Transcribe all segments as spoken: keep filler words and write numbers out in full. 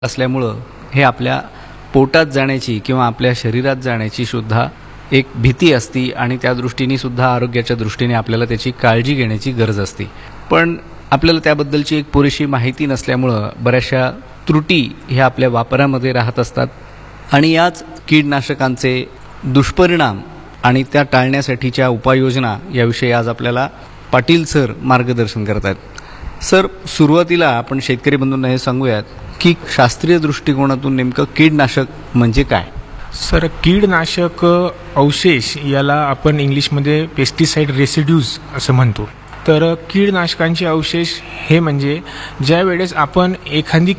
असल्यामुळं हे आपल्या पोटात जाण्याची किंवा आपल्या शरीरात जाण्याची सुद्धा एक भीती असती आणि त्या दृष्टीने सुद्धा आरोग्याच्या दृष्टीने आपल्याला त्याची काळजी घेण्याची गरज असते. पण आपल्याला त्याबद्दलची एक पुरेशी माहिती नसल्यामुळं बऱ्याचशा त्रुटी ह्या आपल्या वापरामध्ये राहत असतात आणि याच कीडनाशकांचे दुष्परिणाम आणि त्या टाळण्यासाठीच्या उपाययोजना याविषयी आज आपल्याला पाटील सर मार्गदर्शन करत आहेत. सर, सुरुवातीला आपण शेतकरी बंधूंना हे सांगूयात की शास्त्रीय दृष्टिकोनातून नेमकं कीडनाशक म्हणजे काय? सर, कीडनाशक अवशेष याला आपण इंग्लिशमध्ये पेस्टिसाइड रेसिड्यूज असं म्हणतो. तर कीडनाशकांचे अवशेष हे म्हणजे ज्या वेळेस आपण एखादी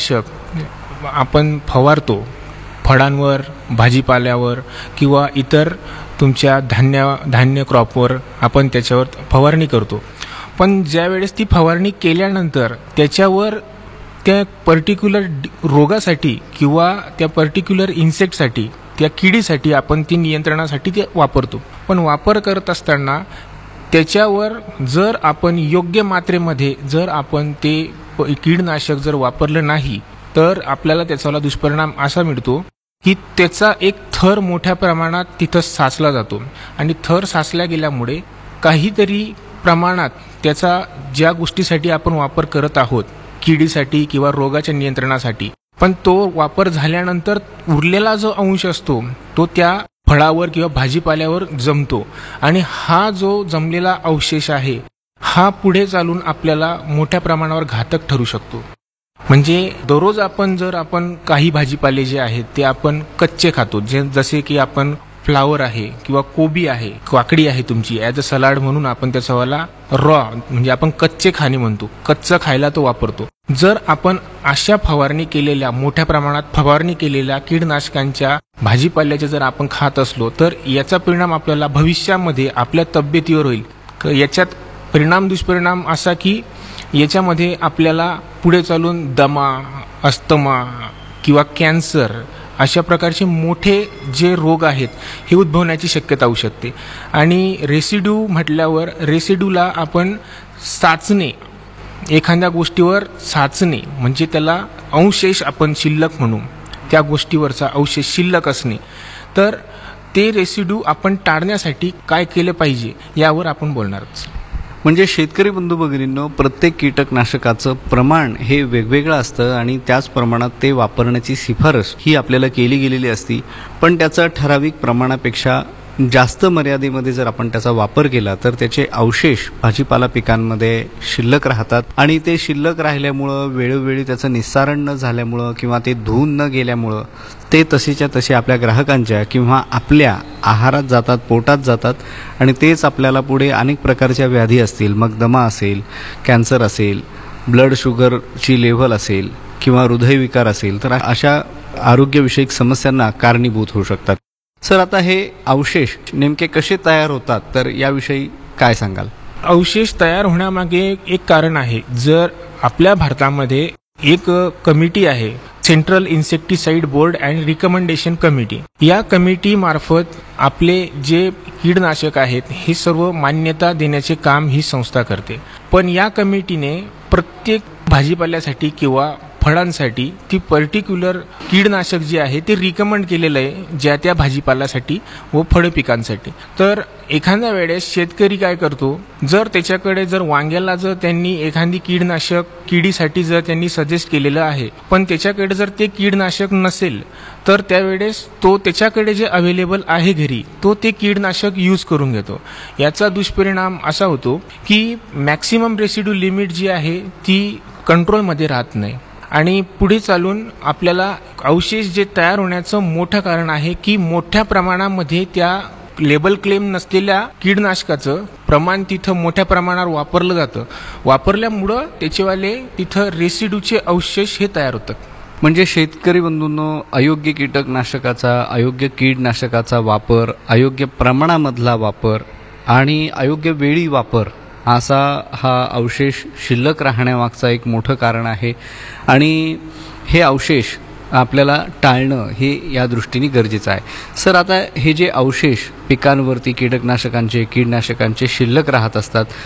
कीडनाशक आपण फवारतो फळांवर, भाजीपाल्यावर किंवा इतर तुमच्या धान्य धान्य क्रॉपवर आपण त्याच्यावर फवारणी करतो. पण ज्या वेळेस ती फवारणी केल्यानंतर त्याच्यावर त्या पर्टिक्युलर रोगासाठी किंवा त्या पर्टिक्युलर इन्सेक्टसाठी, त्या किडीसाठी आपण ती नियंत्रणासाठी ते वापरतो. पण वापर करत असताना त्याच्यावर जर आपण योग्य मात्रेमध्ये जर आपण ते कीडनाशक जर वापरलं नाही तर आपल्याला त्याचा दुष्परिणाम असा मिळतो की त्याचा एक थर मोठ्या प्रमाणात तिथं साचला जातो आणि थर साचल्या गेल्यामुळे काहीतरी प्रमाणात त्याचा ज्या गोष्टीसाठी आपण वापर करत आहोत किडीसाठी किंवा रोगाच्या नियंत्रणासाठी, पण तो वापर झाल्यानंतर उरलेला जो अंश असतो तो त्या फळावर किंवा भाजीपाल्यावर जमतो आणि हा जो जमलेला अवशेष आहे हा पुढे चालून आपल्याला मोठ्या प्रमाणावर घातक ठरू शकतो. म्हणजे दररोज आपण जर आपण काही भाजीपाले जे आहेत ते आपण कच्चे खातो, जे जसे की आपण फ्लावर आहे किंवा कोबी आहे, काकडी आहे तुमची, ॲज अ सलाड म्हणून आपण त्याच्यावाला रॉ म्हणजे आपण कच्चे खाणे म्हणतो, कच्चं खायला तो वापरतो. जर आपण अशा फवारणी केलेल्या मोठ्या प्रमाणात फवारणी केलेल्या कीडनाशकांच्या भाजीपाल्याचे जर आपण खात असलो तर याचा परिणाम आपल्याला भविष्यामध्ये आपल्या तब्येतीवर होईल. याच्यात परिणाम दुष्परिणाम असा की याच्यामध्ये आपल्याला पुढे चालून दमा, अस्थमा किंवा कॅन्सर अशा प्रकारचे मोठे जे रोग आहेत हे उद्भवण्याची शक्यता होऊ शकते. आणि रेसिड्यू म्हटल्यावर रेसिड्यूला आपण साचणे, एखाद्या गोष्टीवर साचणे म्हणजे त्याला अवशेष आपण शिल्लक म्हणू, त्या गोष्टीवरचा अवशेष शिल्लक असणे. तर ते रेसिड्यू आपण टाळण्यासाठी काय केलं पाहिजे यावर आपण बोलणारच. म्हणजे शेतकरी बंधू भगिनींनो, प्रत्येक कीटकनाशकाचं प्रमाण हे वेगवेगळं असतं आणि त्याच प्रमाणात ते वापरण्याची शिफारस ही आपल्याला केली गेलेली असती. पण त्याचं ठराविक प्रमाणापेक्षा जास्त मर्यादेमध्ये जर आपण त्याचा वापर केला तर त्याचे अवशेष भाजीपाला पिकांमध्ये शिल्लक राहतात आणि ते शिल्लक राहिल्यामुळं, वेळोवेळी त्याचं निस्सारण न झाल्यामुळं किंवा ते धुवून न गेल्यामुळं ते तसेच्या तसे आपल्या ग्राहकांच्या किंवा आपल्या आहारात जातात, पोटात जातात आणि तेच आपल्याला पुढे अनेक प्रकारच्या व्याधी असतील, मग दमा असेल, कॅन्सर असेल, ब्लड शुगरची लेव्हल असेल किंवा हृदयविकार असेल, तर अशा आरोग्यविषयक समस्यांना कारणीभूत होऊ शकतात. सर, आता हे अवशेष नेमके कसे तयार होतात तर याविषयी काय सांगाल? अवशेष तयार होण्यामागे एक कारण आहे. जर आपल्या भारतामध्ये एक कमिटी आहे, central insecticide board and recommendation committee, या कमिटी मार्फत आपले जे कीडनाशक आहेत हे सर्व मान्यता देण्याचे काम ही संस्था करते. पण या कमिटीने प्रत्येक भाजीपाल्यासाठी किंवा फळांसाठी ती पर्टिक्युलर कीडनाशक जे आहे ते रिकमेंड केलेलं आहे ज्या त्या भाजीपाल्यासाठी व फळ पिकांसाठी. तर एखाद्या वेळेस शेतकरी काय करतो, जर त्याच्याकडे जर वांग्याला जर त्यांनी एखादी कीडनाशक किडीसाठी जर त्यांनी सजेस्ट केलेलं आहे पण त्याच्याकडे जर ते कीडनाशक नसेल तर त्यावेळेस तो त्याच्याकडे जे अवेलेबल आहे घरी तो ते कीडनाशक यूज करून घेतो. याचा दुष्परिणाम असा होतो की मॅक्सिमम रेसिड्यू लिमिट जी आहे ती कंट्रोलमध्ये राहत नाही आणि पुढे चालून आपल्याला अवशेष जे तयार होण्याचं मोठं कारण आहे की मोठ्या प्रमाणामध्ये त्या लेबल क्लेम नसलेल्या कीडनाशकाचं प्रमाण तिथं मोठ्या प्रमाणावर वापरलं जातं. वापरल्यामुळं त्याचेवाले तिथं रेसिड्यूचे अवशेष हे तयार होतात. म्हणजे शेतकरी बंधूंनो, अयोग्य कीटकनाशकाचा, अयोग्य कीडनाशकाचा वापर, अयोग्य प्रमाणामधला वापर आणि अयोग्य वेळी वापर असा हा अवशेष शिल्लक राहण्यामागचा एक मोठं कारण आहे आणि हे अवशेष आपल्याला टाळणं हे या दृष्टीने गरजेचं आहे. सर, आता हे जे अवशेष पिकांवरती कीटकनाशकांचे कीडनाशकांचे शिल्लक राहत असतात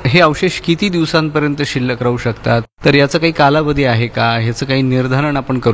हे अवशेष किती दिवसांपर्यंत शिल्लक राहू शकतात? तर याचा काही कालावधी आहे का? ह्याचं काही निर्धारण आपण करू